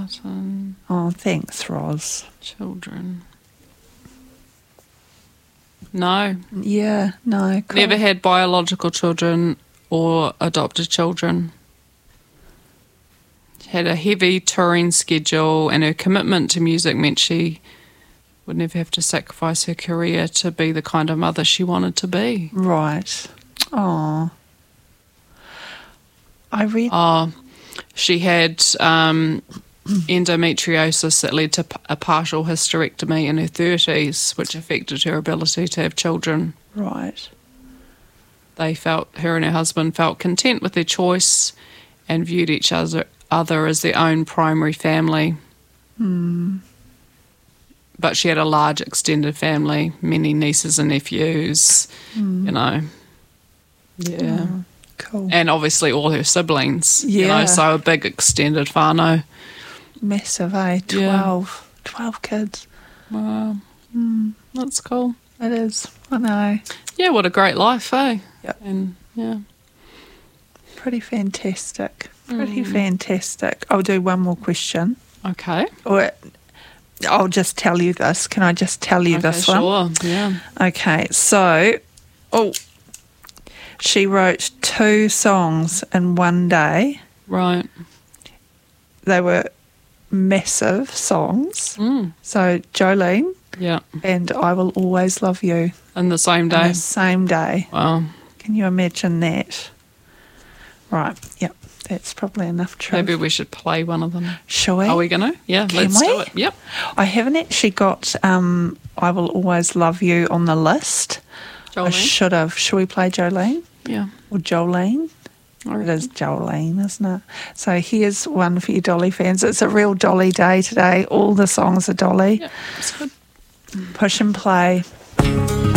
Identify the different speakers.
Speaker 1: Martin.
Speaker 2: Oh, thanks, Roz.
Speaker 1: Children. No.
Speaker 2: Yeah, no. Cool.
Speaker 1: Never had biological children or adopted children. Had a heavy touring schedule, and her commitment to music meant she would never have to sacrifice her career to be the kind of mother she wanted to be.
Speaker 2: Right. Oh. I read...
Speaker 1: She had endometriosis that led to a partial hysterectomy in her 30s, which affected her ability to have children.
Speaker 2: Right.
Speaker 1: Her and her husband felt content with their choice and viewed each other as their own primary family. But she had a large extended family, many nieces and nephews, you know. Yeah.
Speaker 2: Cool.
Speaker 1: And obviously all her siblings,
Speaker 2: Yeah.
Speaker 1: you know, so a big extended whānau.
Speaker 2: Massive, eh? 12 kids.
Speaker 1: Wow. That's cool.
Speaker 2: It is. I know.
Speaker 1: Yeah, what a great life, eh?
Speaker 2: Yep.
Speaker 1: And, yeah.
Speaker 2: Pretty fantastic. Pretty fantastic. I'll do one more question.
Speaker 1: Okay.
Speaker 2: Or I'll just tell you this. Can I just tell you this one?
Speaker 1: Sure, yeah.
Speaker 2: Okay, so... she wrote 2 songs in one day.
Speaker 1: Right.
Speaker 2: They were massive songs. So Jolene
Speaker 1: Yeah.
Speaker 2: and I Will Always Love You
Speaker 1: And the same
Speaker 2: on
Speaker 1: day.
Speaker 2: the same day.
Speaker 1: Wow.
Speaker 2: Can you imagine that? Right, yep, that's probably enough truth.
Speaker 1: Maybe we should play one of them.
Speaker 2: Shall we?
Speaker 1: Are we going to? Yeah,
Speaker 2: Can
Speaker 1: let's
Speaker 2: we?
Speaker 1: do it. Yep.
Speaker 2: I haven't actually got I Will Always Love You on the list. I
Speaker 1: Jolene?
Speaker 2: should have. Should we play Jolene?
Speaker 1: Yeah.
Speaker 2: Or Jolene? It is Jolene, isn't it? So here's one for you Dolly fans. It's a real Dolly day today. All the songs are Dolly.
Speaker 1: Yeah, it's good.
Speaker 2: Push and play.